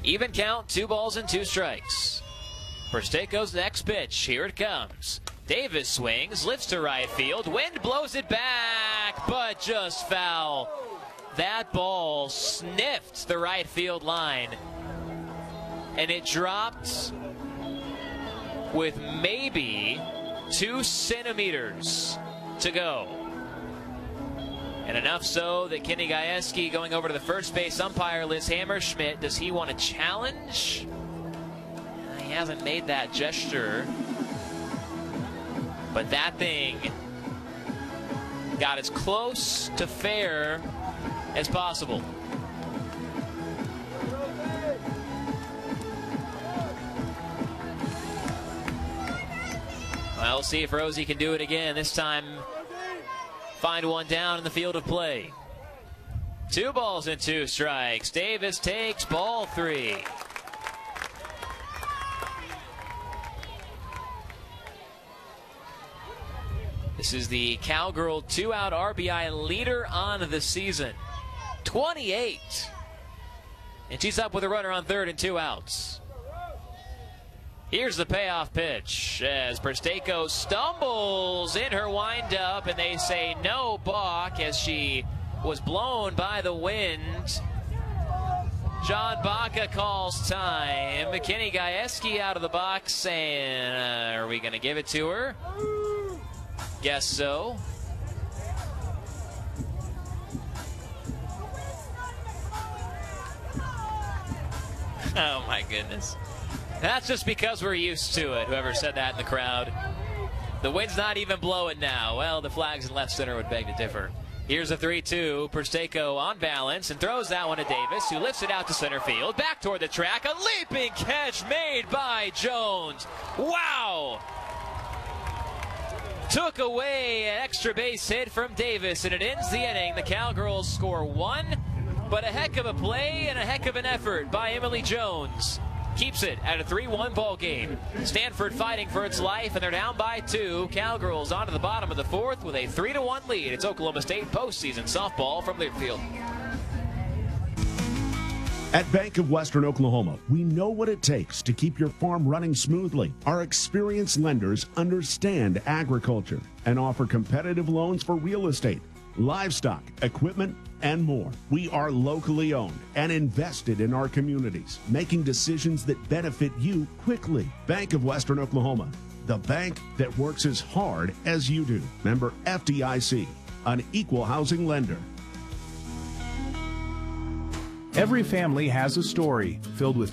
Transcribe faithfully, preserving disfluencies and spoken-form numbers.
Even count, two balls and two strikes. Presteco's next pitch. Here it comes. Davis swings, lifts to right field. Wind blows it back, but just foul. That ball sniffed the right field line, and it dropped with maybe two centimeters to go. And enough so that Kenny Gajewski going over to the first base umpire, Liz Hammerschmidt. Does he want to challenge? He hasn't made that gesture. But that thing got as close to fair as possible. Well, we'll see if Rosie can do it again. This time, find one down in the field of play. Two balls and two strikes. Davis takes ball three. This is the Cowgirl two-out R B I leader on the season. twenty-eight. And she's up with a runner on third and two outs. Here's the payoff pitch as Presteko stumbles in her windup, and they say no balk as she was blown by the wind. John Baca calls time. McKinney Gajewski out of the box saying, uh, are we going to give it to her? Guess so. Oh my goodness. That's just because we're used to it, whoever said that in the crowd. The wind's not even blowing now. Well, the flags in left center would beg to differ. Here's a three two. Presteko on balance and throws that one to Davis, who lifts it out to center field. Back toward the track. A leaping catch made by Jones. Wow! Took away an extra base hit from Davis, and it ends the inning. The Cowgirls score one, but a heck of a play and a heck of an effort by Emily Jones keeps it at a three one ball game. Stanford fighting for its life, and they're down by two. Cowgirls onto the bottom of the fourth with a three to one lead. It's Oklahoma State postseason softball from Learfield. At Bank of Western Oklahoma, we know what it takes to keep your farm running smoothly. Our experienced lenders understand agriculture and offer competitive loans for real estate, livestock, equipment, and more. We are locally owned and invested in our communities, making decisions that benefit you quickly. Bank of Western Oklahoma, the bank that works as hard as you do. Member F D I C, an equal housing lender. Every family has a story filled with